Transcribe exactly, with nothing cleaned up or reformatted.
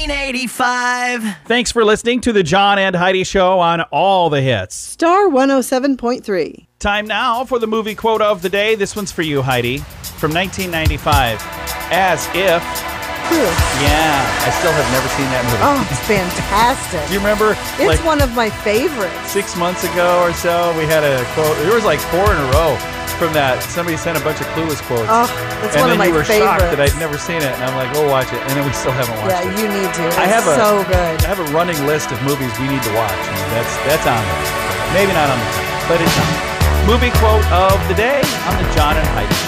nineteen eighty-five. Thanks for listening to the John and Heidi Show on all the hits. Star one oh seven point three. Time now for the movie quote of the day. This one's for you, Heidi, from nineteen ninety-five. As if... Yeah, I still have never seen that movie. Oh, it's fantastic. Do you remember? It's like, one of my favorites. Six months ago or so, we had a quote. There was like four in a row from that. Somebody sent a bunch of Clueless quotes. Oh, that's and one of my favorites. And then you were favorites. shocked that I'd never seen it. And I'm like, we'll watch it. And then we still haven't watched yeah, it. Yeah, you need to. It's I have a, so good. I have a running list of movies we need to watch. I mean, that's, that's on there. Maybe not on the top, but it's on there. Movie quote of the day on the John and Heidi Show.